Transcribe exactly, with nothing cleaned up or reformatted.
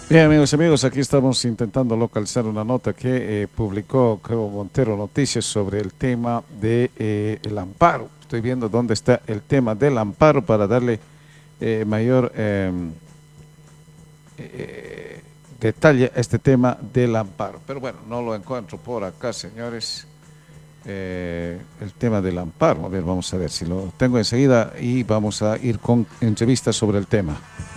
Bien, amigos y amigos, aquí estamos intentando localizar una nota que eh, publicó, creo, Montero Noticias sobre el tema del de, eh, el amparo. Estoy viendo dónde está el tema del amparo para darle eh, mayor eh, eh, detalle a este tema del amparo. Pero bueno, no lo encuentro por acá, señores. Eh, el tema del amparo. A ver, vamos a ver si lo tengo enseguida y vamos a ir con entrevistas sobre el tema.